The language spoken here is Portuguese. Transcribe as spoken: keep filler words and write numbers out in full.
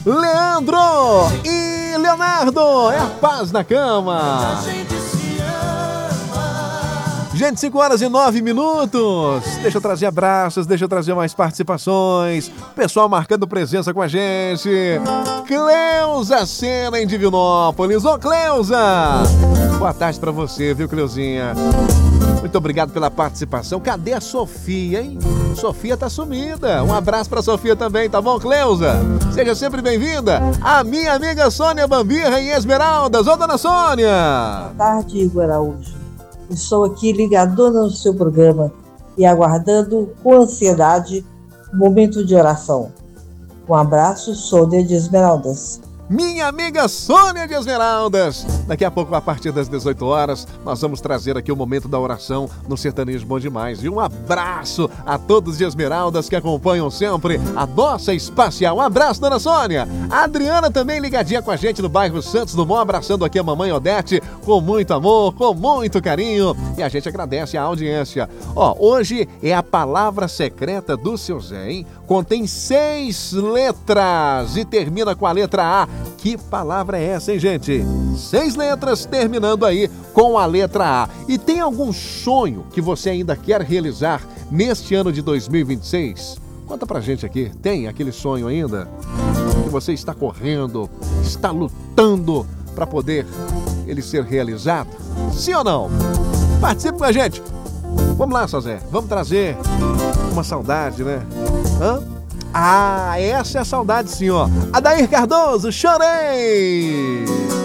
Leandro e Leonardo. É a paz na cama. Gente, cinco horas e nove minutos. Deixa eu trazer abraços, deixa eu trazer mais participações. Pessoal marcando presença com a gente. Cleusa Sena em Divinópolis. Ô, Cleusa! Boa tarde pra você, viu, Cleuzinha? Muito obrigado pela participação. Cadê a Sofia, hein? Sofia tá sumida. Um abraço pra Sofia também, tá bom, Cleusa? Seja sempre bem-vinda. A minha amiga Sônia Bambirra em Esmeraldas. Ô, dona Sônia! Boa tarde, Igor Araújo. Estou aqui ligadona no seu programa e aguardando com ansiedade o momento de oração. Um abraço, Sônia de Esmeraldas. Minha amiga Sônia de Esmeraldas. Daqui a pouco, a partir das dezoito horas, nós vamos trazer aqui o momento da oração no Sertanejo Bom Demais. E um abraço a todos de Esmeraldas que acompanham sempre a nossa espacial. Um abraço, dona Sônia. A Adriana também ligadinha com a gente no bairro Santos Dumont, abraçando aqui a mamãe Odete com muito amor, com muito carinho. E a gente agradece a audiência. Ó, hoje é a palavra secreta do seu Zé, hein? Contém seis letras e termina com a letra A. Que palavra é essa, hein, gente? Seis letras terminando aí com a letra A. E tem algum sonho que você ainda quer realizar neste ano de dois mil e vinte e seis? Conta pra gente aqui. Tem aquele sonho ainda? Que você está correndo, está lutando para poder ele ser realizado? Sim ou não? Participe com a gente. Vamos lá, seu Zé. Vamos trazer uma saudade, né? Hã? Ah, essa é a saudade sim, ó. Adair Cardoso, chorei!